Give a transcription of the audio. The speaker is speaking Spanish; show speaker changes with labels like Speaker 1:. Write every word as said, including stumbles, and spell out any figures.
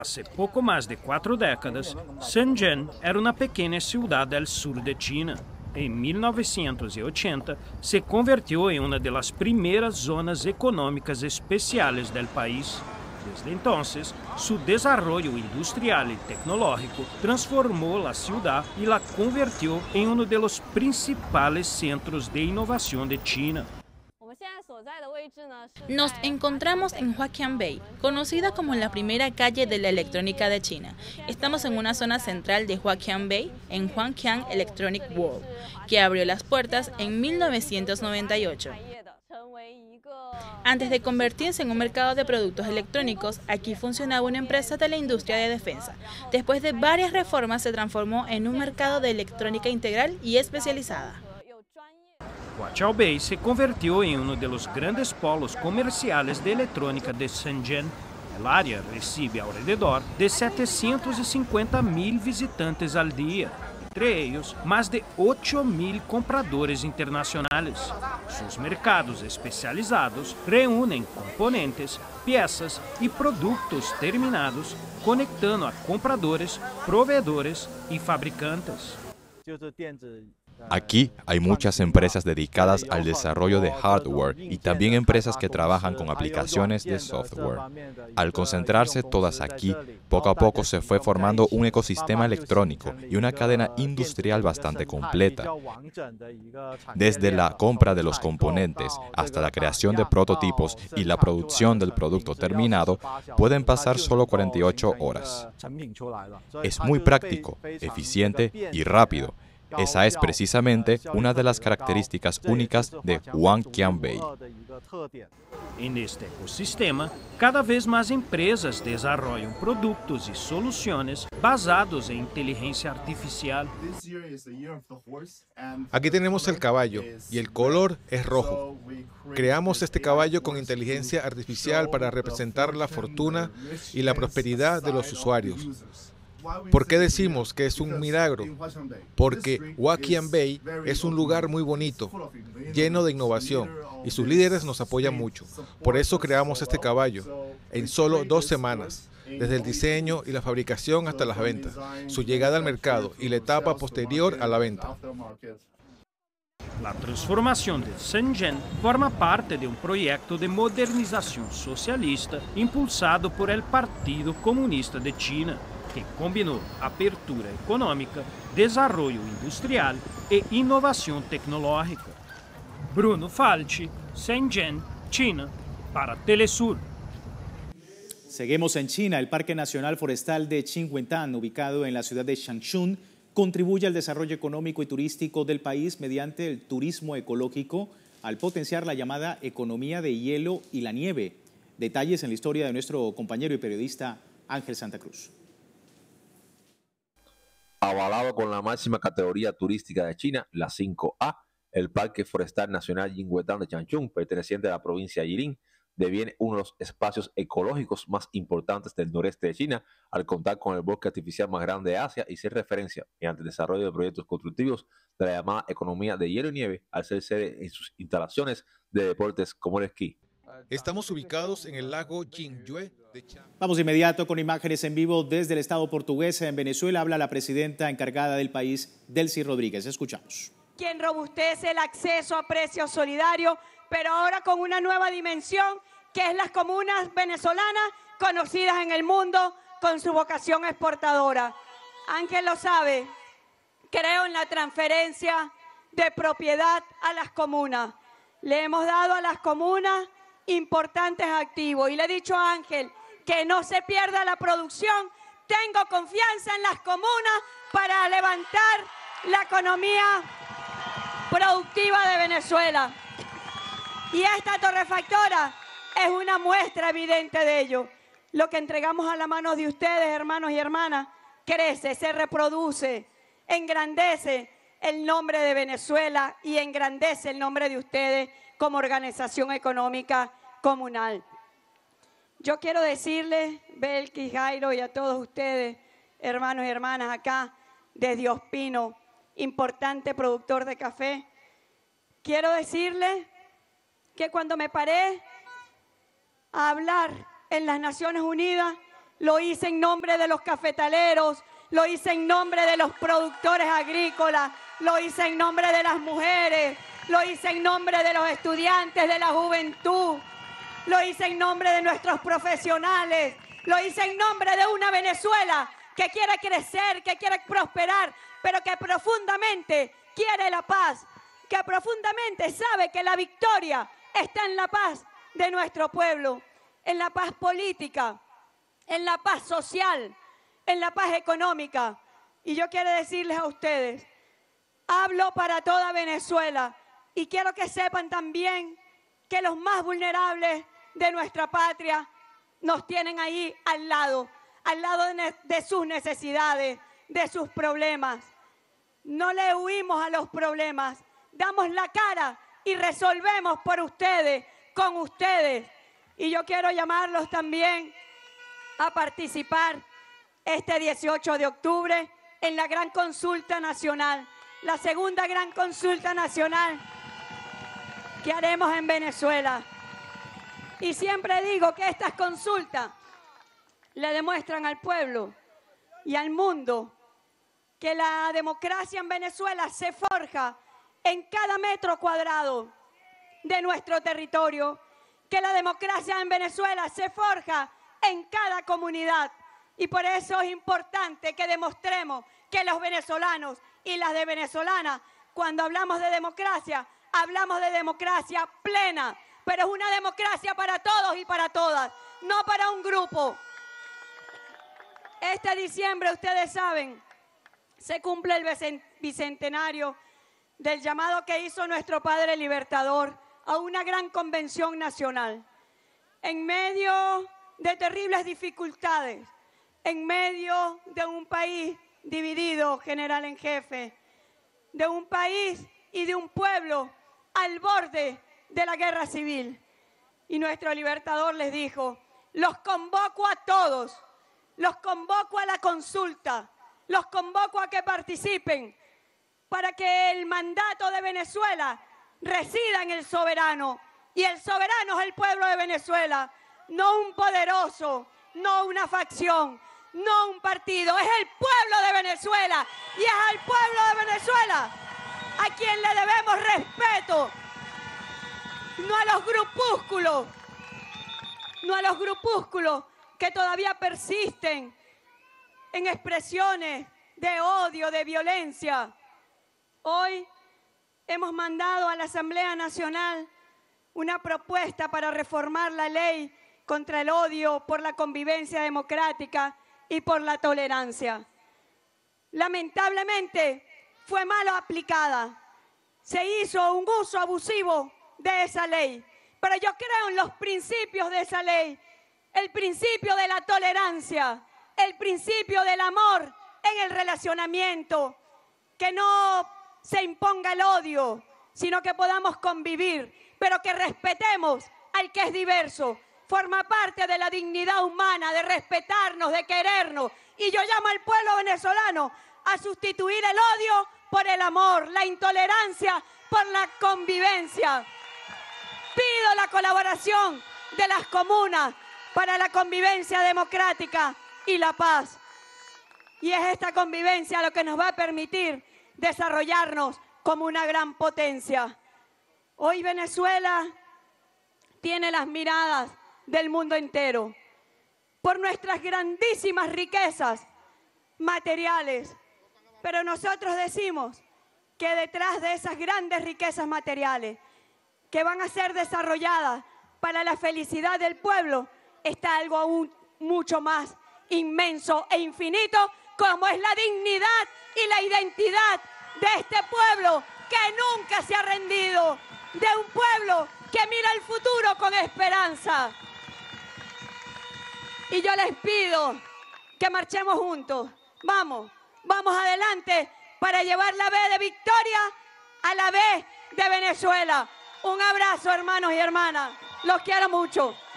Speaker 1: Hace poco más de cuatro décadas, Shenzhen era una pequeña ciudad del sur de China. En mil novecientos ochenta, se convirtió en una de las primeras zonas económicas especiales del país. Desde entonces, su desarrollo industrial y tecnológico transformó la ciudad y la convirtió en uno de los principales centros de innovación de China.
Speaker 2: Nos encontramos en Huaqiangbei, conocida como la primera calle de la electrónica de China. Estamos en una zona central de Huaqiangbei, en Huaqiang Electronic World, que abrió las puertas en mil novecientos noventa y ocho. Antes de convertirse en un mercado de productos electrónicos, aquí funcionaba una empresa de la industria de defensa. Después de varias reformas, se transformó en un mercado de electrónica integral y especializada.
Speaker 1: Huaqiangbei se convirtió en uno de los grandes polos comerciales de electrónica de Shenzhen. El área recibe alrededor de setecientos cincuenta mil visitantes al día, entre ellos más de ocho mil compradores internacionales. Sus mercados especializados reúnen componentes, piezas y productos terminados, conectando a compradores, proveedores y fabricantes.
Speaker 3: Aquí hay muchas empresas dedicadas al desarrollo de hardware y también empresas que trabajan con aplicaciones de software. Al concentrarse todas aquí, poco a poco se fue formando un ecosistema electrónico y una cadena industrial bastante completa. Desde la compra de los componentes hasta la creación de prototipos y la producción del producto terminado, pueden pasar solo cuarenta y ocho horas. Es muy práctico, eficiente y rápido. Esa es precisamente una de las características únicas de Huaqiangbei.
Speaker 1: En este ecosistema, cada vez más empresas desarrollan productos y soluciones basados en inteligencia artificial.
Speaker 4: Aquí tenemos el caballo y el color es rojo. Creamos este caballo con inteligencia artificial para representar la fortuna y la prosperidad de los usuarios. ¿Por qué decimos que es un milagro? Porque Huaqiangbei es un lugar muy bonito, lleno de innovación, y sus líderes nos apoyan mucho. Por eso creamos este caballo en solo dos semanas, desde el diseño y la fabricación hasta las ventas, su llegada al mercado y la etapa posterior a la venta.
Speaker 1: La transformación de Shenzhen forma parte de un proyecto de modernización socialista impulsado por el Partido Comunista de China, que combinó apertura económica, desarrollo industrial e innovación tecnológica. Bruno Falchi, Shenzhen, China, para Telesur.
Speaker 5: Seguimos en China. El Parque Nacional Forestal de Qinghuangtan, ubicado en la ciudad de Changchun, contribuye al desarrollo económico y turístico del país mediante el turismo ecológico, al potenciar la llamada economía de hielo y la nieve. Detalles en la historia de nuestro compañero y periodista Ángel Santa Cruz.
Speaker 6: Avalado con la máxima categoría turística de China, la cinco A, el Parque Forestal Nacional Qinghuangtan de Changchun, perteneciente a la provincia de Jilin, deviene uno de los espacios ecológicos más importantes del noreste de China, al contar con el bosque artificial más grande de Asia y ser referencia mediante el desarrollo de proyectos constructivos de la llamada economía de hielo y nieve, al ser sede en sus instalaciones de deportes como el esquí.
Speaker 4: Estamos ubicados en el lago Jingyue de China.
Speaker 5: Vamos de inmediato con imágenes en vivo desde el Estado portugués en Venezuela. Habla la presidenta encargada del país, Delcy Rodríguez. Escuchamos.
Speaker 7: Quien robustece el acceso a precios solidarios, pero ahora con una nueva dimensión, que es las comunas venezolanas conocidas en el mundo con su vocación exportadora. Ángel lo sabe, creo en la transferencia de propiedad a las comunas. Le hemos dado a las comunas importantes activos y le he dicho a Ángel que no se pierda la producción. Tengo confianza en las comunas para levantar la economía productiva de Venezuela. Y esta torrefactora es una muestra evidente de ello. Lo que entregamos a la mano de ustedes, hermanos y hermanas, crece, se reproduce, engrandece el nombre de Venezuela y engrandece el nombre de ustedes como organización económica comunal. Yo quiero decirles, Belkis, Jairo y a todos ustedes, hermanos y hermanas acá desde Ospino, importante productor de café, quiero decirles que cuando me paré a hablar en las Naciones Unidas, lo hice en nombre de los cafetaleros, lo hice en nombre de los productores agrícolas, lo hice en nombre de las mujeres, lo hice en nombre de los estudiantes, de la juventud, lo hice en nombre de nuestros profesionales, lo hice en nombre de una Venezuela que quiere crecer, que quiere prosperar, pero que profundamente quiere la paz, que profundamente sabe que la victoria está en la paz de nuestro pueblo, en la paz política, en la paz social, en la paz económica. Y yo quiero decirles a ustedes, hablo para toda Venezuela y quiero que sepan también que los más vulnerables de nuestra patria nos tienen ahí al lado, al lado de, de sus necesidades, de sus problemas. No le huimos a los problemas, damos la cara y resolvemos por ustedes, con ustedes. Y yo quiero llamarlos también a participar este dieciocho de octubre en la gran consulta nacional, la segunda gran consulta nacional que haremos en Venezuela. Y siempre digo que estas consultas le demuestran al pueblo y al mundo que la democracia en Venezuela se forja en cada metro cuadrado de nuestro territorio, que la democracia en Venezuela se forja en cada comunidad. Y por eso es importante que demostremos que los venezolanos y las de venezolanas, cuando hablamos de democracia, hablamos de democracia plena, pero es una democracia para todos y para todas, no para un grupo. Este diciembre, ustedes saben, se cumple el bicentenario del llamado que hizo nuestro Padre Libertador a una gran convención nacional. En medio de terribles dificultades, en medio de un país dividido, general en jefe, de un país y de un pueblo al borde de la guerra civil. Y nuestro Libertador les dijo, los convoco a todos, los convoco a la consulta, los convoco a que participen para que el mandato de Venezuela resida en el soberano. Y el soberano es el pueblo de Venezuela, no un poderoso, no una facción, no un partido, es el pueblo de Venezuela. Y es al pueblo de Venezuela a quien le debemos respeto, no a los grupúsculos, no a los grupúsculos que todavía persisten en expresiones de odio, de violencia. Hoy hemos mandado a la Asamblea Nacional una propuesta para reformar la ley contra el odio, por la convivencia democrática y por la tolerancia. Lamentablemente fue mal aplicada, se hizo un uso abusivo de esa ley, pero yo creo en los principios de esa ley, el principio de la tolerancia, el principio del amor en el relacionamiento, que no se imponga el odio, sino que podamos convivir, pero que respetemos al que es diverso. Forma parte de la dignidad humana, de respetarnos, de querernos. Y yo llamo al pueblo venezolano a sustituir el odio por el amor, la intolerancia por la convivencia. Pido la colaboración de las comunas para la convivencia democrática y la paz. Y es esta convivencia lo que nos va a permitir desarrollarnos como una gran potencia. Hoy Venezuela tiene las miradas del mundo entero por nuestras grandísimas riquezas materiales. Pero nosotros decimos que detrás de esas grandes riquezas materiales que van a ser desarrolladas para la felicidad del pueblo, está algo aún mucho más inmenso e infinito, como es la dignidad y la identidad de este pueblo que nunca se ha rendido, de un pueblo que mira el futuro con esperanza. Y yo les pido que marchemos juntos. Vamos, vamos adelante para llevar la B de victoria a la B de Venezuela. Un abrazo, hermanos y hermanas. Los quiero mucho.